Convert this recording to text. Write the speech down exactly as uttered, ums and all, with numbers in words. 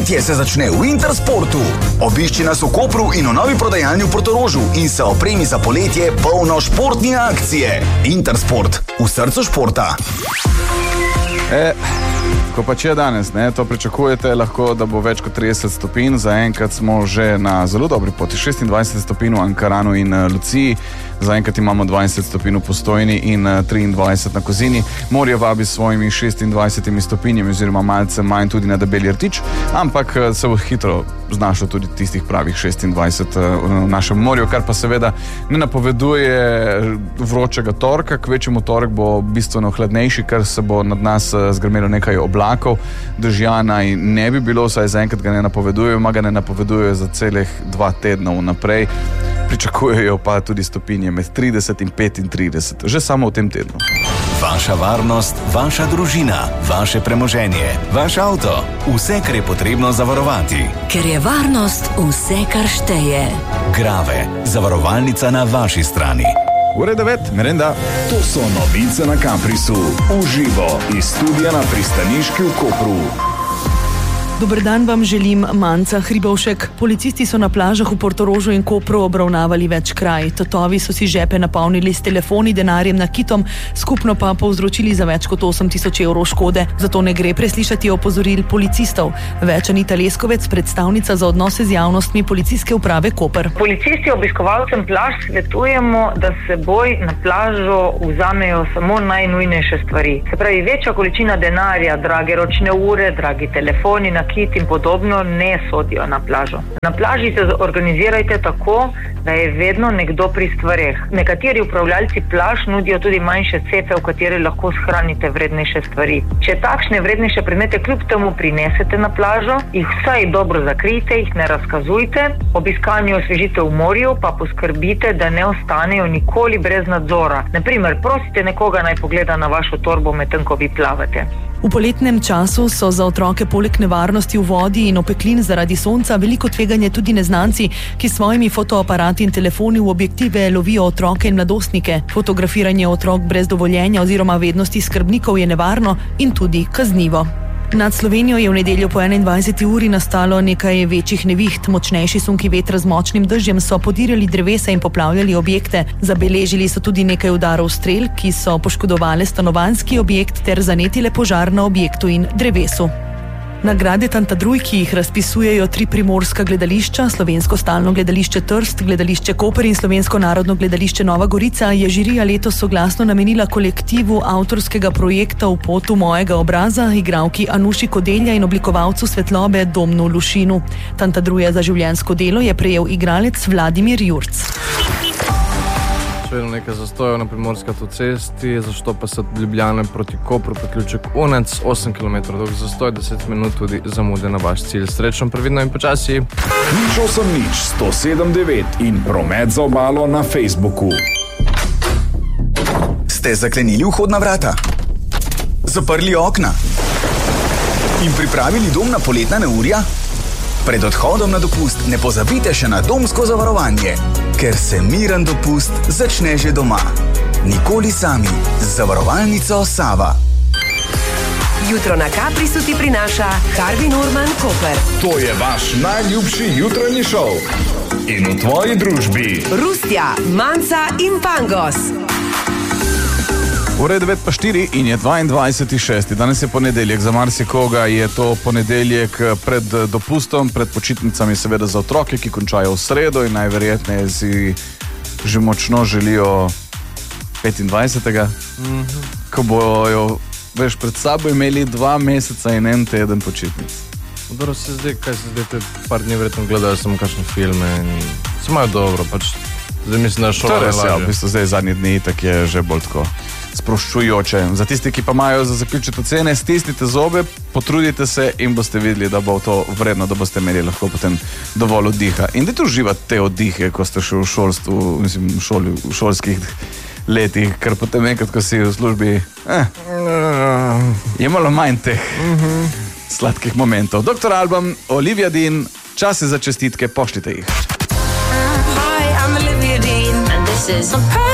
Poletje se začne v Intersportu. Obišči nas v Kopru in v novi prodajalni v Portorožu in se opremi za poletje polno športne akcije. Intersport, v srcu športa. E, ko pa če danes, ne, to pričakujete lahko, da bo več kot trideset stopinj. Zaenkrat smo že na zelo dobri poti. šestindvajset stopinj v Ankaranu in Luciji. Zaenkrat imamo dvajset stopinj v Postojni in triindvajset na Kozini. Morje vabi s svojimi šestindvajsetimi stopinjami oziroma malce manj tudi na Debeli rtič, ampak se bo hitro znašlo tudi tistih pravih šestindvajset v našem morju, kar pa seveda ne napoveduje vročega torka. Kvečjemu torek bo bistveno hladnejši, ker se bo nad nas zgrmelo nekaj oblakov. Dežjana in ne bi bilo, saj zaenkrat ga ne napovedujejo, ma ga ne napovedujejo za celih dva tedna vnaprej. Pričakujejo pa tudi stopinje med trideset in petintrideset, že samo v tem tednu. Vaša varnost, vaša družina, vaše premoženje, vaš avto, vse, kar je potrebno zavarovati. Ker je varnost vse, kar šteje. Grave, zavarovalnica na vaši strani. Ure devet, merenda. To so novice na Caprisu, v živo iz studia na Pristaniški v Kopru. Dober dan vam želim, Manca Hribovšek. Policisti so na plažah v Portorožu in Kopru obravnavali več kraj. Tatovi so si žepe napolnili s telefoni, denarjem, nakitom, skupno pa povzročili za več kot osem tisoč evrov škode. Zato ne gre preslišati opozoril policistov. Več Anita Leskovec, predstavnica za odnose z javnostmi Policijske uprave Koper. Policisti obiskovalcem plaž svetujemo, da s seboj na plažo vzamejo samo najnujnejše stvari. Se pravi, večja količina denarja, drage ročne ure, dragi telefoni, kit in podobno ne sodijo na plažo. Na plaži se organizirajte tako, da je vedno nekdo pri stvareh. Nekateri upravljalci plaž nudijo tudi manjše cepe, v katere lahko shranite vrednejše stvari. Če takšne vrednejše predmete kljub temu prinesete na plažo, jih vsaj dobro zakrijte, jih ne razkazujte, ob iskanju osvežitev v morju pa poskrbite, da ne ostanejo nikoli brez nadzora. Na primer, prosite nekoga naj pogleda na vašo torbo, medtem ko vi plavate. V poletnem času so za otroke poleg nevarnosti v vodi in opeklin zaradi sonca veliko tveganje tudi neznanci, ki s svojimi fotoaparati in telefoni v objektive lovijo otroke in mladostnike. Fotografiranje otrok brez dovoljenja oziroma vednosti skrbnikov je nevarno in tudi kaznivo. Nad Slovenijo je v nedeljo po enaindvajseti uri nastalo nekaj večjih neviht. Močnejši sunki vetra z močnim dežjem so podirali drevesa in poplavljali objekte. Zabeležili so tudi nekaj udarov strel, ki so poškodovali stanovanjski objekt ter zanetile požar na objektu in drevesu. Nagrade Tantadruj, ki jih razpisujejo tri primorska gledališča, Slovensko stalno gledališče Trst, gledališče Koper in Slovensko narodno gledališče Nova Gorica, je žirija letos soglasno namenila kolektivu avtorskega projekta V potu mojega obraza, igralki Anuši Kodelja in oblikovalcu svetlobe Domnu Lušinu. Tantadruja za življenjsko delo je prejel igralec Vladimir Jurc. Vedno nekaj zastojev na primorski avtocesti, zaštopa se od Ljubljane proti Kopru, priključek Unec, osem kilometrov dolg zastoj, deset minut tudi zamude na vaš cilj. Srečno, previdno in počasi. Nič osem nič, sto sedem devet in promet za obalo na Facebooku. Ste zaklenili vhodna vrata? Zaprli okna? In pripravili dom na poletna neurja? Pred odhodom na dopust ne pozabite še na domsko zavarovanje, ker se miren dopust začne že doma. Nikoli sami z zavarovalnico Sava. Jutro na Caprisu ti prinaša Harvey Norman Koper. To je vaš najljubši jutranji šov. In v tvoji družbi Rustja, Manca in Pangos. Ure devet pa štiri in je dvaindvajseti šesti. Danes je ponedeljek, za marsikoga je to ponedeljek pred dopustom, pred počitnicami seveda za otroke, ki končajo v sredo in najverjetneje si že močno želijo petindvajsetega Mm-hmm. Ko bojo, veš, pred sabo imeli dva meseca in en teden počitnic. Dobro se zdaj, kaj se zdaj te par dni verjetno gledajo samo kakšne filme in se imajo dobro, pač zdaj mislim, da je šola res, ja, v bistvu zdaj zadnji dni tak je že bolj tako sproščujoče. Za tisti, ki pa imajo za zaključiti ocene, stisnite zobe, potrudite se in boste videli, da bo to vredno, da boste imeli lahko potem dovolj oddiha. In da tu uživate te oddihe, ko ste še v šolstvu, mislim, v, šoli, v šolskih letih, ker potem enkrat, ko si v službi, eh, je malo manj teh sladkih momentov. doktor Alban, Olivia Dean, čas je za čestitke, pošljite jih. Hi, I'm Olivia Dean and this is